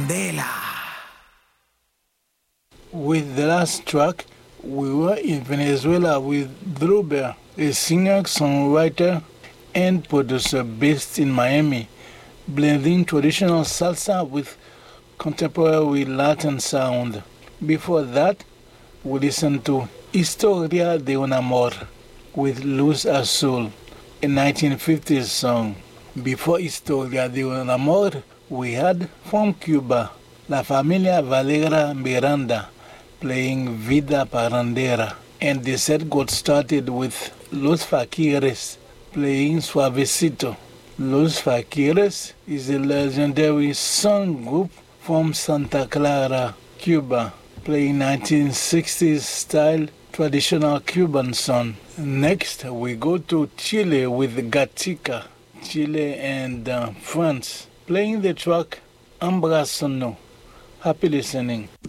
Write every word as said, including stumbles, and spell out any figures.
Candela. With the last track, we were in Venezuela with Druber, a singer, songwriter, and producer based in Miami, blending traditional salsa with contemporary Latin sound. Before that, we listened to Historia de un Amor with Luz Azul, a nineteen fifties song. Before Historia de un Amor, we had from Cuba, La Familia Valera Miranda playing Vida Parrandera. And the set got started with Los Faquires playing Suavecito. Los Faquires is a legendary song group from Santa Clara, Cuba, playing nineteen sixties style traditional Cuban song. Next, we go to Chile with Gatica, Chile and uh, France, playing the track Ambrazono. Happy listening.